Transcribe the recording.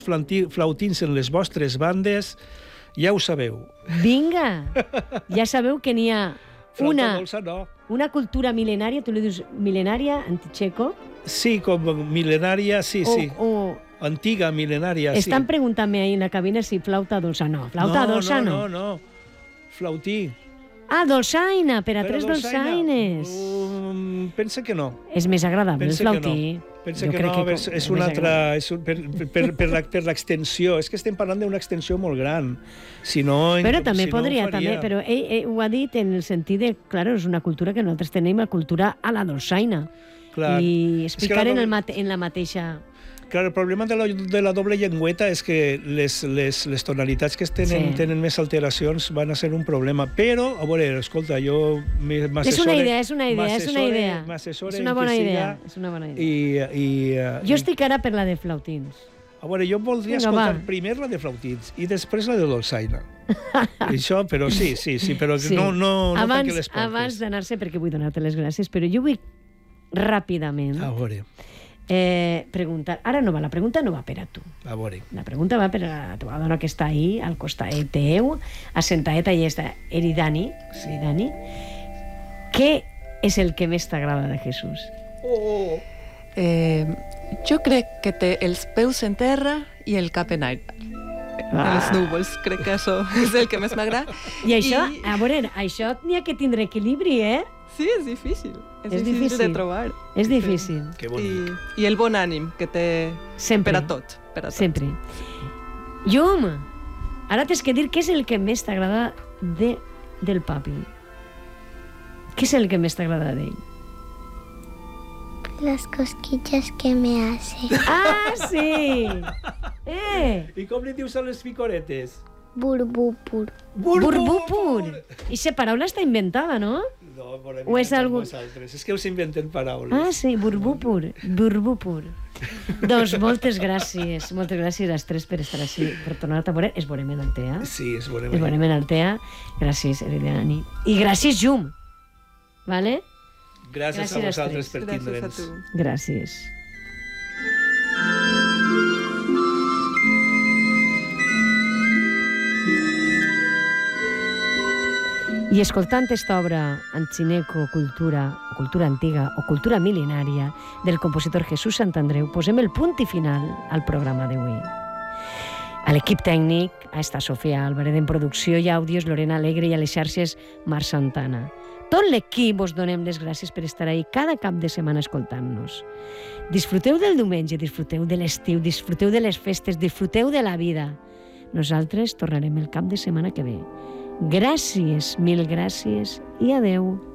flautins en les vostres bandes, ja ho sabeu. Vinga! Ja sabeu que n'hi ha Flauta dolça, no. una cultura mil·lenària, tu li dius mil·lenària, antitxeco? Sí, com mil·lenària, sí. Antiga, mil·lenària, sí. Estan preguntant-me ahir en la cabina si flauta dolça. No, flauta dolça no. No. Flautí. Ah, dolçaina, per a tres dolçaines. Pensa que no. És més agradable el flautí. Pensa que no, és una altra... Per l'extensió. És que estem parlant d'una extensió molt gran. Si no... Però també podria, però ell ho ha dit en el sentit de, clar, és una cultura que nosaltres tenim, la cultura a la dolçaina. I explicar en la mateixa... Clar, el problema de la doble llengüeta és que les tonalitats que tenen més alteracions van a ser un problema. Però, a veure, escolta, jo m'assessore... És una idea. És una bona idea. Jo estic ara per la de flautins. A veure, jo voldria escoltar primer la de flautins i després la de dolçaina. Això, però sí, però no perquè les portes. Abans d'anar-se, perquè vull donar-te les gràcies, però jo vull ràpidament... A veure... preguntar. Ara no va, la pregunta no va per a tu. A veure. La pregunta va per a la teva dona que està ahí, al costat teu, assentadeta, i està Eridani. Eridani. Què és el que més t'agrada de Jesús? Jo crec que té els peus en terra i el cap en aire. Els núvols, crec que això és el que més m'agrada. I això, a veure, això n'hi ha que tindre equilibri, Sí, és difícil. És difícil de trobar. És difícil. Que bonic. I el bon ànim que té per a tot. Sempre. Llum, ara tens que dir què és el que més t'agrada del papi. Què és el que més t'agrada d'ell? Las cosquillas que me hace. Ah, sí! I com li dius a les picoretes? Burbupur. Burbupur. I aquesta paraula està inventada, no? No, o és algú... És que us inventen paraules. Ah, sí, burbupur. Doncs moltes gràcies als tres per estar així, per tornar-te a veure. Es veurem en Altea. Sí, es veurem. Es veurem en Altea. Gràcies, Eridani. I gràcies, Llum. Vale? Gràcies a vosaltres per tindre'ns. Gràcies. I escoltant esta obra Antxineco, cultura antiga o cultura mil·lenària del compositor Jesús Santandreu, posem el punt i final al programa d'avui. A l'equip tècnic, a esta Sofia Álvarez, en producció i àudios Lorena Alegre i a les xarxes Mar Santana. Tot l'equip us donem les gràcies per estar ahí cada cap de setmana escoltant-nos. Disfruteu del diumenge, disfruteu de l'estiu, disfruteu de les festes, disfruteu de la vida. Nosaltres tornarem el cap de setmana que ve. Gràcies, mil gràcies i adeu.